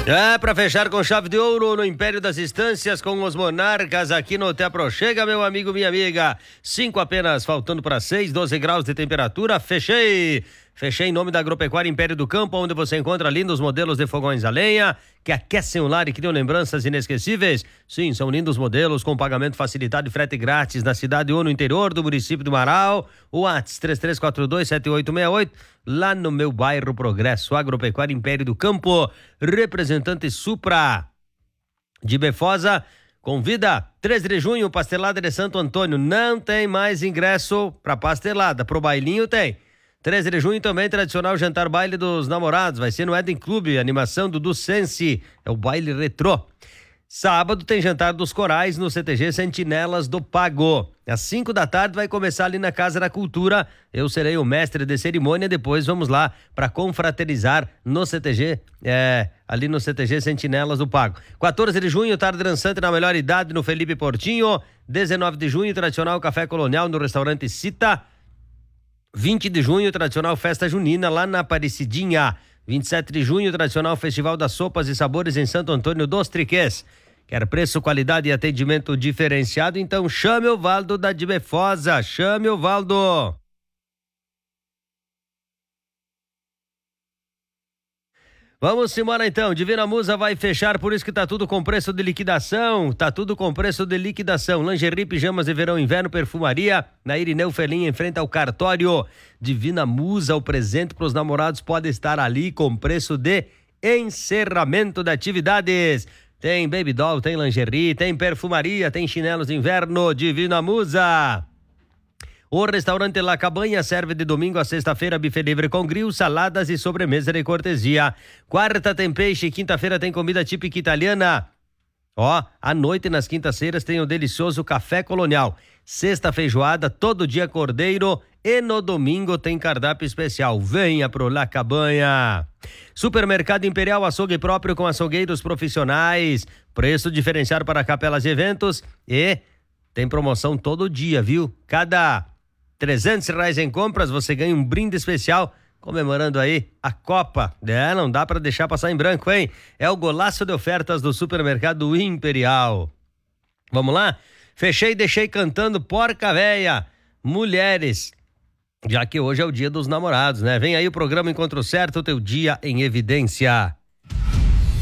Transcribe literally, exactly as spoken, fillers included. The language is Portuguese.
É, pra fechar com chave de ouro no Império das Instâncias com os Monarcas aqui no Te Aproxega, meu amigo, minha amiga. Cinco apenas, faltando para seis, doze graus de temperatura. Fechei. Fechei em nome da Agropecuária Império do Campo, onde você encontra lindos modelos de fogões a lenha que aquecem o lar e criam lembranças inesquecíveis. Sim, são lindos modelos com pagamento facilitado e frete grátis na cidade ou no interior do município do Marau. O WhatsApp três três quatro dois, sete oito seis oito, lá no meu bairro Progresso. Agropecuária Império do Campo, representante Supra de Befosa. Convida, treze de junho, pastelada de Santo Antônio. Não tem mais ingresso para pastelada, pro bailinho tem. treze de junho também, tradicional jantar baile dos namorados, vai ser no Eden Clube, animação do Ducense, é o baile retrô. Sábado tem jantar dos corais no C T G Sentinelas do Pago. Às cinco da tarde vai começar ali na Casa da Cultura, eu serei o mestre de cerimônia, depois vamos lá para confraternizar no C T G, é, ali no C T G Sentinelas do Pago. quatorze de junho, tarde dançante na melhor idade no Felipe Portinho. dezenove de junho, tradicional café colonial no restaurante Cita. vinte de junho, tradicional festa junina lá na Aparecidinha. vinte e sete de junho, tradicional festival das sopas e sabores em Santo Antônio dos Triquês. Quer preço, qualidade e atendimento diferenciado? Então chame o Valdo da de Befosa. Chame o Valdo. Vamos embora então, Divina Musa vai fechar, por isso que tá tudo com preço de liquidação, tá tudo com preço de liquidação, lingerie, pijamas de verão, inverno, perfumaria, na Irineu Felim, em frente ao cartório. Divina Musa, o presente pros namorados pode estar ali com preço de encerramento de atividades. Tem baby doll, tem lingerie, tem perfumaria, tem chinelos de inverno. Divina Musa. O restaurante La Cabanha serve de domingo a sexta-feira buffet livre com grill, saladas e sobremesa de cortesia. Quarta tem peixe, quinta-feira tem comida típica italiana. Ó, à noite nas quintas-feiras tem o delicioso café colonial. Sexta feijoada, todo dia cordeiro e no domingo tem cardápio especial. Venha pro La Cabanha. Supermercado Imperial, açougue próprio com açougueiros profissionais. Preço diferenciado para capelas e eventos e tem promoção todo dia, viu? Cada trezentos reais em compras, você ganha um brinde especial comemorando aí a Copa. É, não dá para deixar passar em branco, hein? É o golaço de ofertas do Supermercado Imperial. Vamos lá? Fechei e deixei cantando Porca Véia. Mulheres, já que hoje é o dia dos namorados, né? Vem aí o programa Encontro Certo, o teu dia em evidência.